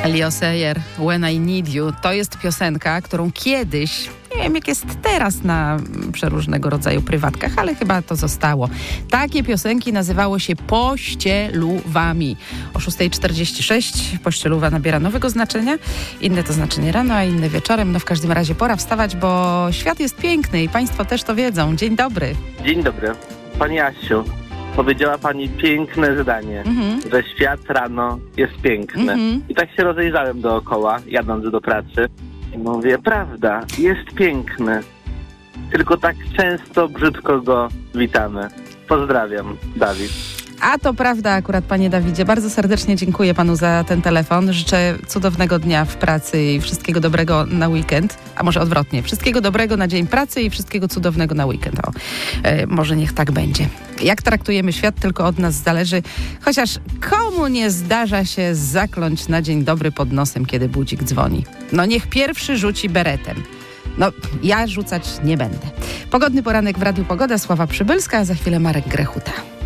Elio Sayer, When I Need You, to jest piosenka, którą kiedyś, nie wiem jak jest teraz na przeróżnego rodzaju prywatkach, ale chyba to zostało. Takie piosenki nazywało się pościelówami. O 6:46 pościeluwa nabiera nowego znaczenia. Inne to znaczenie rano, a inne wieczorem. No w każdym razie pora wstawać, bo świat jest piękny i Państwo też to wiedzą. Dzień dobry. Dzień dobry. Pani Asiu, powiedziała Pani piękne zdanie, że świat rano jest piękny. I tak się rozejrzałem dookoła, jadąc do pracy. I mówię, prawda, jest piękny. Tylko tak często brzydko go witamy. Pozdrawiam, Dawid. A to prawda akurat, panie Dawidzie. Bardzo serdecznie dziękuję panu za ten telefon. Życzę cudownego dnia w pracy i wszystkiego dobrego na weekend. A może odwrotnie. Wszystkiego dobrego na dzień pracy i wszystkiego cudownego na weekend. Może niech tak będzie. Jak traktujemy świat, tylko od nas zależy. Chociaż komu nie zdarza się zakląć na dzień dobry pod nosem, kiedy budzik dzwoni? No niech pierwszy rzuci beretem. No, ja rzucać nie będę. Pogodny poranek w Radiu Pogoda, Sława Przybylska, a za chwilę Marek Grechuta.